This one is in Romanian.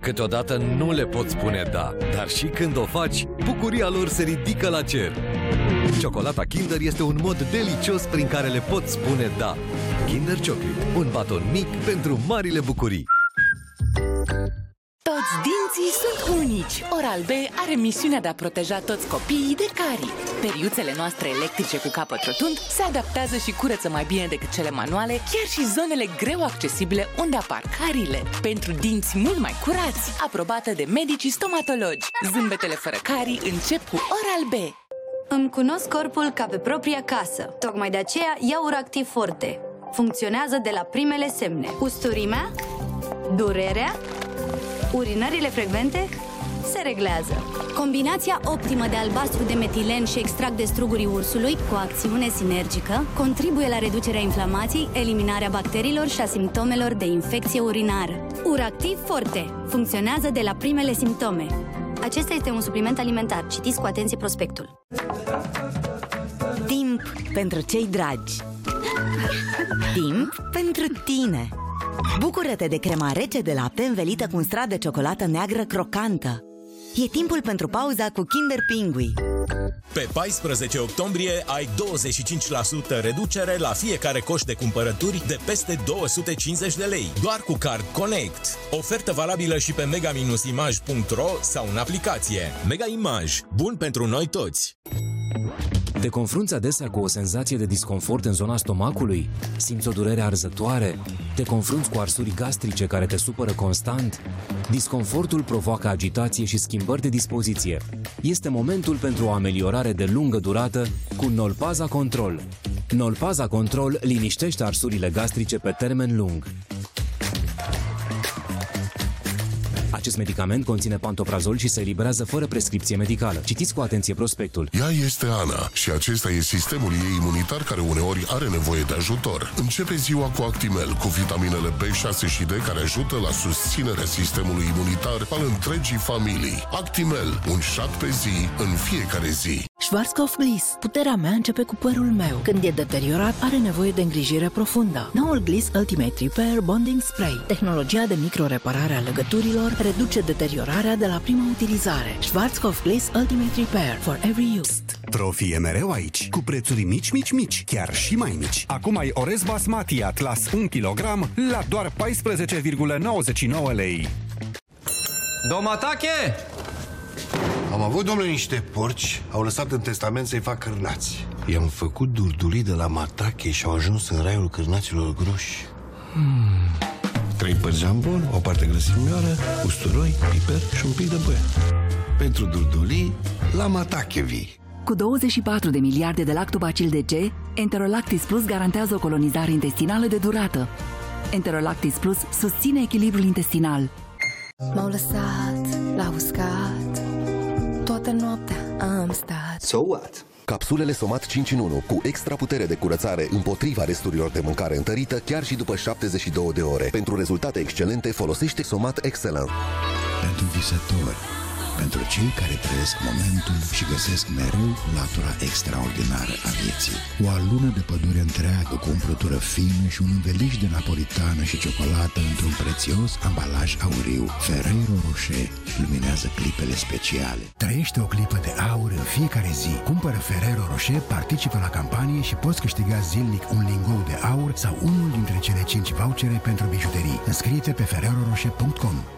Câteodată nu le poți spune da, dar și când o faci, bucuria lor se ridică la cer. Ciocolata Kinder este un mod delicios prin care le poți spune da. Kinder Chocolate, un baton mic pentru marile bucurii. Toți dinții sunt unici. Oral-B are misiunea de a proteja toți copiii de carii. Periuțele noastre electrice cu capăt rotund se adaptează și curăță mai bine decât cele manuale, chiar și zonele greu accesibile unde apar cariile. Pentru dinți mult mai curați, aprobată de medicii stomatologi. Zâmbetele fără carii încep cu Oral-B. Îmi cunosc corpul ca pe propria casă. Tocmai de aceea iau Uractiv Forte. Funcționează de la primele semne. Usturimea, durerea, urinările frecvente se reglează. Combinația optimă de albastru de metilen și extract de strugurii ursului cu acțiune sinergică contribuie la reducerea inflamației, eliminarea bacteriilor și a simptomelor de infecție urinară. Uractiv Forte funcționează de la primele simptome. Acesta este un supliment alimentar. Citiți cu atenție prospectul. Timp pentru cei dragi. Timp pentru tine. Bucură-te de crema rece de lapte învelită cu un strat de ciocolată neagră crocantă. E timpul pentru pauza cu Kinder Pingui. Pe 14 octombrie ai 25% reducere la fiecare coș de cumpărături de peste 250 de lei, doar cu Card Connect. Ofertă valabilă și pe mega-image.ro sau în aplicație. Mega Image, bun pentru noi toți! Te confrunți adesea cu o senzație de disconfort în zona stomacului? Simți o durere arzătoare? Te confrunți cu arsuri gastrice care te supără constant? Disconfortul provoacă agitație și schimbări de dispoziție. Este momentul pentru o ameliorare de lungă durată cu Nolpaza Control. Nolpaza Control liniștește arsurile gastrice pe termen lung. Acest medicament conține pantoprazol și se eliberează fără prescripție medicală. Citiți cu atenție prospectul. Ea este Ana și acesta e sistemul ei imunitar care uneori are nevoie de ajutor. Începe ziua cu Actimel, cu vitaminele B6 și D care ajută la susținerea sistemului imunitar al întregii familii. Actimel, un shot pe zi, în fiecare zi. Schwarzkopf Gliss. Puterea mea începe cu părul meu. Când e deteriorat, are nevoie de îngrijire profundă. Noul Gliss Ultimate Repair Bonding Spray. Tehnologia de microreparare a legăturilor reduce deteriorarea de la prima utilizare. Schwarzkopf Gliss Ultimate Repair for every use. Profi e mereu aici, cu prețuri mici, chiar și mai mici. Acum ai orez basmati Atlas 1 kg la doar 14,99 lei. Domatache! Am avut, domnule, niște porci, au lăsat în testament să-i fac cârnați. I-am făcut durdulii de la Matache și au ajuns în raiul cârnaților groși. 3 părți jambon, o parte grăsimioară, usturoi, piper și un pic de băie. Pentru durdulii, la Matache vii. Cu 24 de miliarde de lactobacil de C, Enterolactis Plus garantează o colonizare intestinală de durată. Enterolactis Plus susține echilibrul intestinal. M-au lăsat la uscat, toată noaptea am stat. So what? Capsulele Somat 5 în 1 cu extra putere de curățare împotriva resturilor de mâncare întărită chiar și după 72 de ore. Pentru rezultate excelente folosește Somat Excellent. Pentru visători, pentru cei care trăiesc momentul și găsesc mereu latura extraordinară a vieții. O alună de pădure întreagă cu umplutură fină și un înveliș de napolitană și ciocolată într-un prețios ambalaj auriu. Ferrero Rocher luminează clipele speciale. Trăiește o clipă de aur în fiecare zi. Cumpără Ferrero Rocher, participă la campanie și poți câștiga zilnic un lingou de aur sau unul dintre cele 5 vouchere pentru bijuterii. Înscrie-te pe ferrerorocher.com.